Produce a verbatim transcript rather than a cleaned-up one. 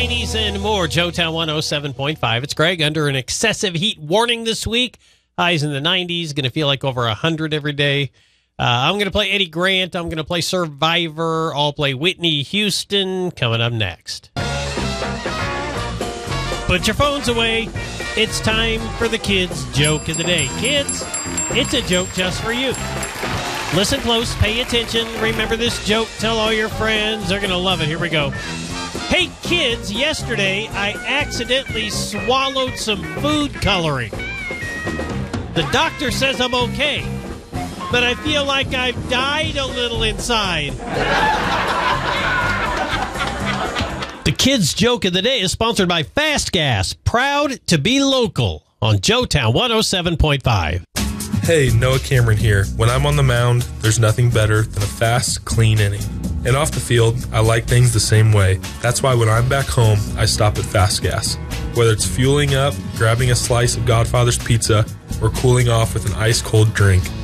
nineties, and more. Joetown one oh seven point five. It's Greg under an excessive heat warning this week. Highs in the nineties. Going to feel like over one hundred every day. Uh, I'm going to play Eddie Grant. I'm going to play Survivor. I'll play Whitney Houston coming up next. Put your phones away. It's time for the kids' joke of the day. Kids, it's a joke just for you. Listen close. Pay attention. Remember this joke. Tell all your friends. They're going to love it. Here we go. Hey, kids, yesterday I accidentally swallowed some food coloring. The doctor says I'm okay, but I feel like I've died a little inside. The kids' joke of the day is sponsored by Fast Gas, proud to be local on Joetown one oh seven point five. Hey, Noah Cameron here. When I'm on the mound, there's nothing better than a fast, clean inning. And off the field, I like things the same way. That's why when I'm back home, I stop at Fast Gas. Whether it's fueling up, grabbing a slice of Godfather's Pizza, or cooling off with an ice-cold drink,